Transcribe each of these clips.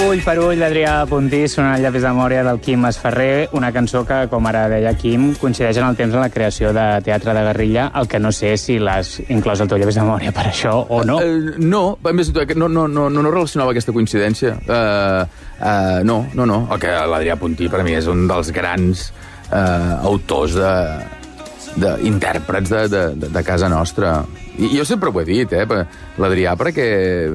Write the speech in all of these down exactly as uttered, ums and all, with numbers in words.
Ull per ull d'Adrià Puntí sonant el llapis de memòria del Quim Masferrer, una cançó que, com ara deia Quim, coincideix en el temps en la creació de Teatre de Guerrilla, el que no sé si l'has inclòs al teu llapis de memòria per això o no. Uh, no, més, no, no, no, no relacionava aquesta coincidència. Uh, uh, no, no, no. El que l'Adrià Puntí per mi és un dels grans uh, autors de... d'intèrprets de, de, de, de casa nostra. I jo sempre ho he dit, eh, l'Adrià, perquè,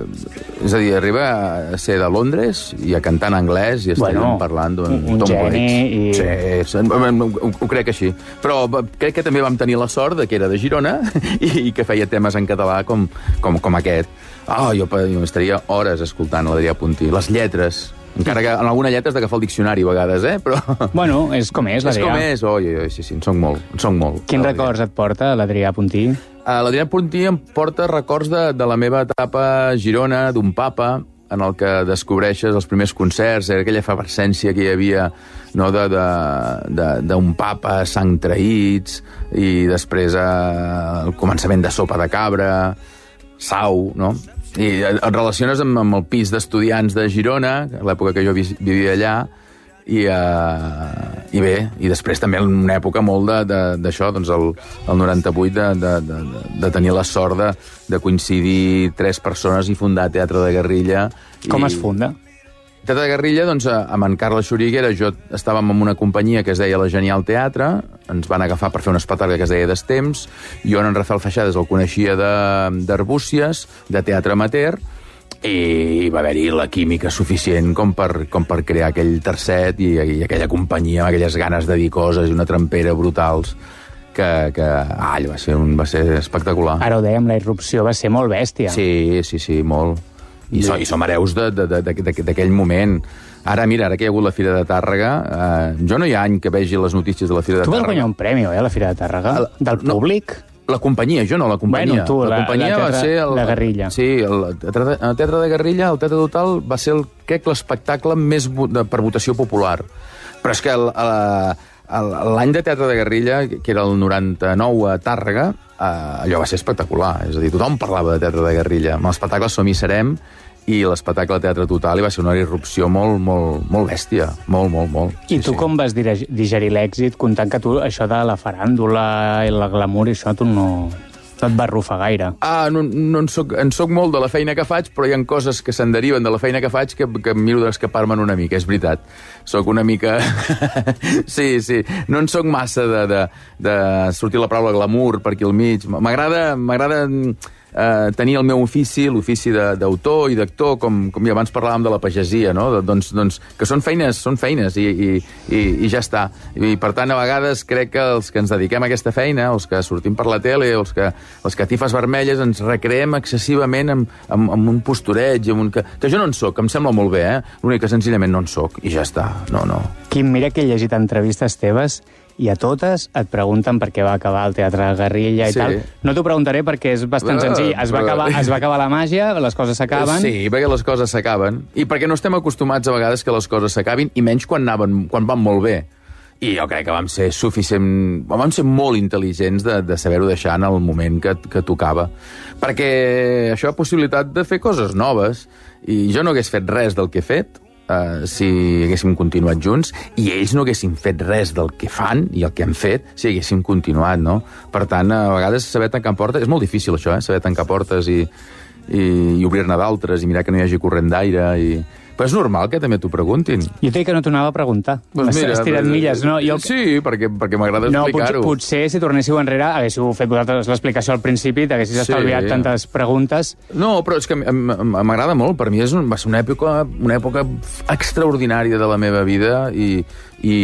és a dir, arriba a ser de Londres i a cantar en anglès i estem bueno, parlant d'un un Tom geni i... Sí, ho, ho crec així. Però crec que també vam tenir la sort de que era de Girona i, i que feia temes en català com, com, com aquest. Oh, jo, jo estaria hores escoltant l'Adrià Puntí. Les lletres... Encara que en alguna lletra has d'agafar el diccionari a vegades, eh? Però... Bueno, és com és, l'Adrià. És com és, oi, oi, sí, sí, en soc molt, en soc molt. Quins records et porta l'Adrià Puntí? Uh, L'Adrià Puntí em porta records de, de la meva etapa a Girona, d'un papa, en el que descobreixes els primers concerts, era aquella efervescència que hi havia, no, d'un papa sang traïts, i després uh, el començament de Sopa de Cabra, Sau, no? I et relaciones amb, amb el pis d'estudiants de Girona, l'època que jo vi, vivia allà, i, uh, i bé, i després també una època molt d'això, doncs el, el noranta-vuit, de, de, de, de tenir la sort de, de coincidir tres persones i fundar Teatre de Guerrilla. Com i... es funda? Teatre de Guerrilla, doncs, amb en Carles Xuriguera, jo estàvem en una companyia que es deia La Genial Teatre, ens van agafar per fer un espectacle que es deia Destemps, jo en Rafael Feixades el coneixia d'Arbúcies, de, de teatre amateur, i va haver-hi la química suficient com per, com per crear aquell tercet i, i aquella companyia amb aquelles ganes de dir coses i una trempera brutals que, que ah, va ser, un, va ser espectacular. Ara ho dèiem, la irrupció va ser molt bèstia. Sí, sí, sí, molt. I, so, i som hereus d'aquell moment. Ara, mira, ara que hi ha hagut la Fira de Tàrrega, eh, jo no hi ha any que vegi les notícies de la Fira de tu Tàrrega. Tu vas guanyar un premi, oi, a la Fira de Tàrrega? El, del públic? No, la companyia, jo no, la companyia. Bueno, tu, la, la, companyia la teatre, va ser el, la Guerrilla. Sí, el, el, el Teatre de Guerrilla, el Teatre Total, va ser, el, crec, l'espectacle més de, per votació popular. Però és que l'any de Teatre de Guerrilla, que era el noranta-nou a Tàrrega, eh, allò va ser espectacular. És a dir, tothom parlava de Teatre de Guerrilla. Amb l'espectacle Som i Serem, i l'espectacle Teatre Total i va ser una irrupció molt, molt, molt bèstia. Molt, molt, molt. I sí, tu sí. Com vas digerir l'èxit, comptant que tu això de la faràndula i la glamour i això tu no, no et va arrufar gaire? Ah, no, no en, soc, en soc molt de la feina que faig, però hi ha coses que se'n deriven de la feina que faig que, que miro d'escapar-me'n una mica, és veritat. Soc una mica... sí, sí. No en soc massa de, de, de sortir la paraula glamour per aquí al mig. M'agrada... m'agrada Uh, tenir el meu ofici, l'ofici d'autor i d'actor, com, com ja abans parlàvem de la pagesia, no? Doncs, doncs, que són feines, són feines i, i, i, i ja està. I per tant, a vegades crec que els que ens dediquem a aquesta feina, els que sortim per la tele, els que les catifes vermelles, ens recreem excessivament amb, amb, amb un postureig, amb un, que, que jo no en soc, em sembla molt bé, eh? L'únic que senzillament no en soc, i ja està. No, no. Quim, mira que he llegit entrevistes teves i a totes et pregunten per què va acabar el Teatre de Guerrilla i sí. Tal. No t'ho preguntaré perquè és bastant uh, senzill. Es va, acabar, es va acabar la màgia, les coses s'acaben... Sí, perquè les coses s'acaben. I perquè no estem acostumats a vegades que les coses s'acabin, i menys quan, anaven, quan van molt bé. I jo crec que vam ser suficient... Vam ser molt intel·ligents de, de saber-ho deixar en el moment que, que tocava. Perquè això ha possibilitat de fer coses noves. I jo no hagués fet res del que he fet, Uh, si haguéssim continuat junts, i ells no haguessin fet res del que fan i el que han fet si haguéssim continuat, no? Per tant, a vegades saber tancar portes... És molt difícil, això, eh? Saber tancar portes i, i, i obrir-ne d'altres i mirar que no hi hagi corrent d'aire i... Però és normal que també t'ho preguntin. Jo t'he que no t'ho anava a preguntar. Pues mira, Has tirat milles, no? Jo... Sí, perquè, perquè m'agrada no, explicar-ho. Potser, potser si tornéssiu enrere haguéssiu fet vosaltres l'explicació al principi, t'haguessis sí. estalviat tantes preguntes. No, però és que m'agrada molt. Per mi és un, va ser una època, una època extraordinària de la meva vida i, i,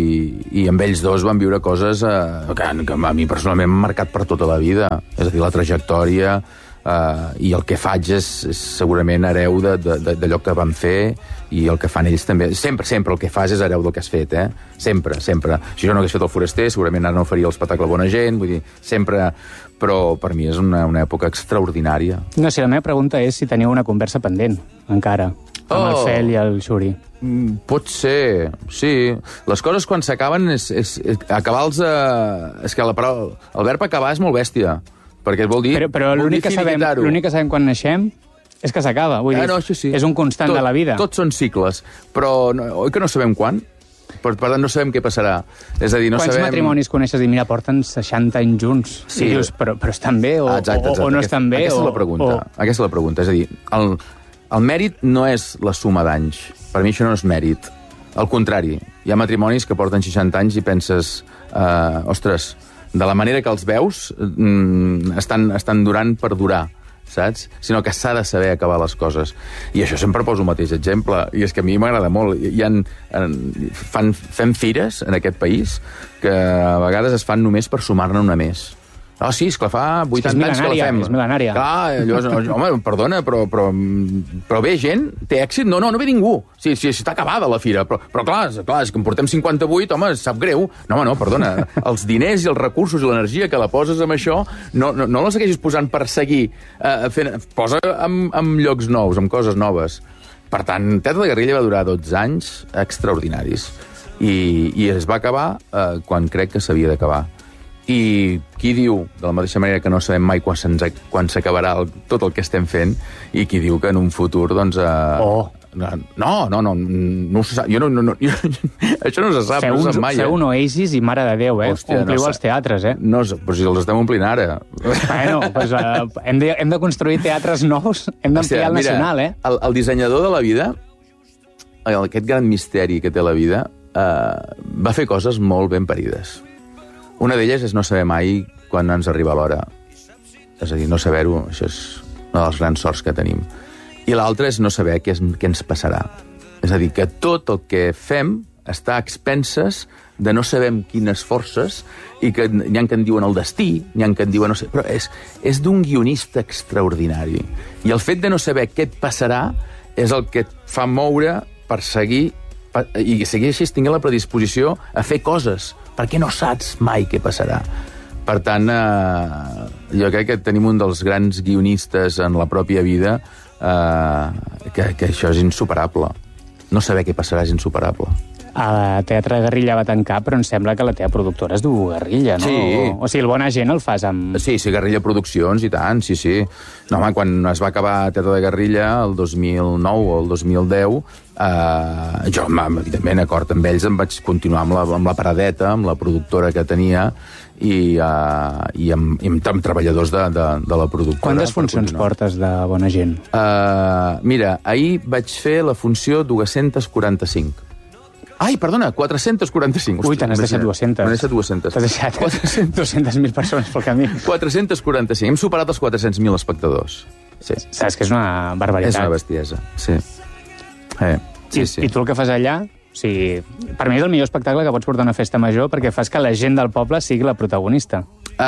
i amb ells dos van viure coses eh, que, que a mi personalment m'han marcat per tota la vida. És a dir, la trajectòria... Uh, i el que faig és, és segurament hereu d'allò que vam fer i el que fan ells també. Sempre, sempre el que fas és hereu del que has fet, eh? Sempre, sempre. Si jo no hagués fet el Foraster, segurament ara no faria l'espectacle Bona Gent, vull dir, sempre... Però per mi és una, una època extraordinària. No, si la meva pregunta és si teniu una conversa pendent, encara, amb oh. el Fel i el Xuri. Mm, pot ser, sí. Les coses quan s'acaben és, és, és acabar-los... Eh, és que la paraula, el verb acabar és molt bèstia. Perquè vol dir... Però, però l'únic que, sabem, l'únic que sabem quan naixem És que s'acaba, vull ah, dir, no, sí. és un constant tot, de la vida. Tots són cicles, però no, oi que no sabem quan? Per, per tant, no sabem què passarà. És a dir, no Quants sabem... matrimonis coneixes i mira, porten seixanta anys junts? Sí. I dius, però, però estan bé o, exacte, exacte. o, o no Aquest, estan bé? Aquesta o, és la pregunta. O... Aquesta és la pregunta. És a dir, el, el mèrit no és la suma d'anys. Per mi això no és mèrit. Al contrari, hi ha matrimonis que porten seixanta anys i penses, eh, ostres, de la manera que els veus, mm, estan, estan durant per durar, saps? Sinó que s'ha de saber acabar les coses. I això sempre poso el mateix exemple, i és que a mi m'agrada molt. Hi ha, fan, fem fires en aquest país que a vegades es fan només per sumar-ne una més. Ah, sí, esclar, fa vuitanta anys que la fem. És mil·lenària. Clar, llavors, home, perdona, però, però, però ve gent? Té èxit? No, no, no ve ningú. Sí, sí, està acabada la fira, però, però clar, clar, és que en portem cinquanta-vuit, home, sap greu. No, home, no, perdona, els diners i els recursos i l'energia que la poses amb això, no, no, no la segueixis posant per seguir eh, fent... Posa en, en llocs nous, en coses noves. Per tant, Teatre de Guerrilla va durar dotze anys extraordinaris. I, i es va acabar eh, quan crec que s'havia d'acabar. I qui diu, de la mateixa manera que no sabem mai quan s'acabarà tot el que estem fent, i qui diu que en un futur, doncs... Eh, oh. No, no, no, no se sap. Jo no, no, no, jo, això no se sap, feu no se sap mai. Feu un Oasis i mare de Déu, eh? Hòstia, Ompliu no els teatres, eh? No, però si els estem omplint ara. Bueno, pues, uh, hem, de, hem de construir teatres nous, hem d'ampliar el nacional, eh? El, el dissenyador de la vida, aquest gran misteri que té la vida, eh, va fer coses molt ben parides. Una d'elles és no saber mai quan ens arriba l'hora. És a dir, no saber-ho, això és una de les grans sorts que tenim. I l'altra és no saber què, és, què ens passarà. És a dir, que tot el que fem està a expenses de no sabem quines forces, i que n'hi ha que en diuen el destí, n'hi ha que en diuen... No sé, però és, és d'un guionista extraordinari. I el fet de no saber què et passarà és el que et fa moure per seguir, per, i seguir així tinguent la predisposició a fer coses, perquè no saps mai què passarà. Per tant, eh, jo crec que tenim un dels grans guionistes en la pròpia vida, eh, que, que això és insuperable. No saber què passarà és insuperable. El Teatre Guerrilla va tancar, però em sembla que la teva productora es diu Guerrilla, no? Sí. O, o sigui, el Bona Gent el fas amb... Sí, sí, Guerrilla Produccions, i tant, sí, sí. No, home, quan es va acabar Teatre de Guerrilla, el dos mil nou o el dos mil deu, eh, jo, evidentment, acord amb ells, em vaig continuar amb la, amb la paradeta, amb la productora que tenia, i, uh, i, amb, i amb, amb treballadors de, de, de la productora. Quantes funcions portes de Bona Gent? Uh, mira, ahir vaig fer la funció dos-cents quaranta-cinc. Ai, perdona, quatre-cents quaranta-cinc. Ui, te n'has deixat dues-centes. M'he deixat dues-centes. T'has deixat dues-centes mil persones pel camí. quatre-cents quaranta-cinc. Hem superat els quatre-cents mil espectadors. Sí. Saps que és una barbaritat. És una bestiesa, sí. Eh, sí, I, sí. I tu el que fas allà... O sigui, per mi és el millor espectacle que pots portar a una festa major perquè fas que la gent del poble sigui la protagonista.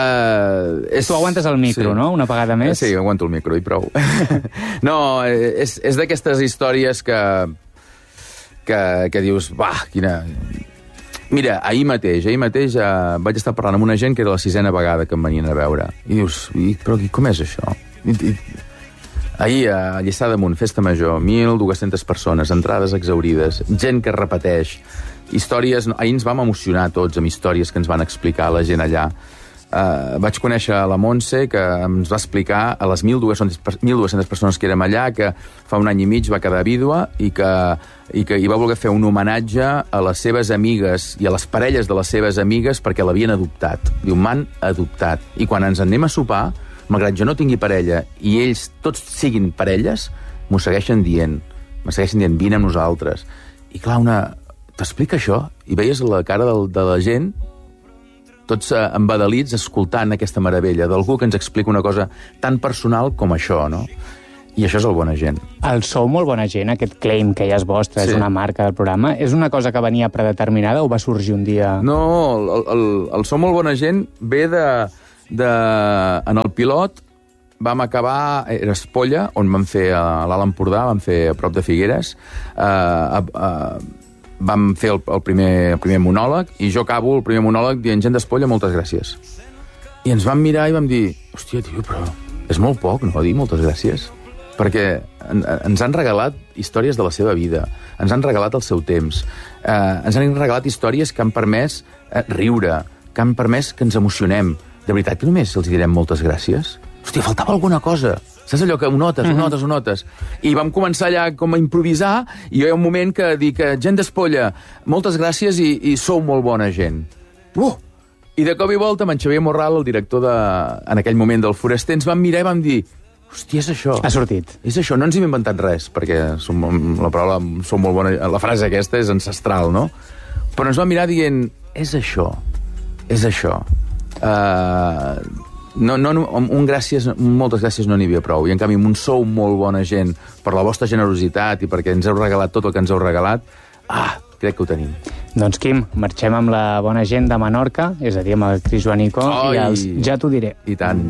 Uh, és... Tu aguantes el micro, sí. No? Una vegada més? Sí, aguanto el micro i prou. No, és, és d'aquestes històries que, que, que dius, bah, quina... Mira, ahir mateix, ahir mateix uh, vaig estar parlant amb una gent que era la sisena vegada que em venien a veure. I dius, I, però com és això? I, i, ahir, a Lliçà d'Amunt, festa major, mil dues-centes persones, entrades exaurides, gent que repeteix, històries... Ahir ens vam emocionar tots amb històries que ens van explicar la gent allà. Uh, vaig conèixer la Montse, que ens va explicar a les mil dues-centes persones que érem allà, que fa un any i mig va quedar vídua i que, i que hi va voler fer un homenatge a les seves amigues i a les parelles de les seves amigues perquè l'havien adoptat. Diu, m'han adoptat. I quan ens anem a sopar, malgrat jo no tingui parella i ells tots siguin parelles, m'ho segueixen dient. Me segueixen dient, vine amb nosaltres. I clar, una... t'explica això? I veies la cara del, de la gent tots eh, embadalits escoltant aquesta meravella d'algú que ens explica una cosa tan personal com això, no? I això és el Bona Gent. El Sou molt bona gent, aquest claim que ja és vostre, sí. És una marca del programa, és una cosa que venia predeterminada o va sorgir un dia... No, el, el, el Sou molt bona gent ve de... de en el pilot vam acabar, era Espolla, on vam fer a l'Alt Empordà, vam fer a prop de Figueres, eh, a, a, vam fer el, el, primer, el primer monòleg, i jo acabo el primer monòleg dient, gent d'Espolla, moltes gràcies. I ens vam mirar i vam dir, hòstia, tio, però és molt poc, no?, dir moltes gràcies. Perquè en, ens han regalat històries de la seva vida, ens han regalat el seu temps, eh, ens han regalat històries que han permès eh, riure, que han permès que ens emocionem. De veritat que només els direm moltes gràcies? Hòstia, faltava alguna cosa. Saps allò que ho notes, ho notes, ho notes? I vam començar allà com a improvisar, i hi ha un moment que dic, gent d'Espolla, moltes gràcies i, i sou molt bona gent. Uh! I de cop i volta, amb en Xavier Morral, el director de, en aquell moment del Foraster, ens vam mirar i vam dir, hòstia, és això. Ha sortit. És això, no ens hem inventat res, perquè som, la paraula som molt bona, la frase aquesta és ancestral, no? Però ens vam mirar dient, és això, és això. Uh, no, no, un gràcies, moltes gràcies no n'hi havia prou, i en canvi un sou molt bona gent per la vostra generositat i perquè ens heu regalat tot el que ens heu regalat, ah, crec que ho tenim. Doncs, Quim, marxem amb la bona gent de Menorca, és a dir, amb el Cris Joanico, oh, i els Ja t'ho diré. I tant.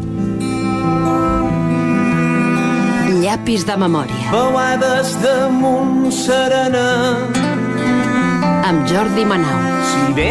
Llapis de memòria. Beuades damunt serena amb Jordi Manau. Si bé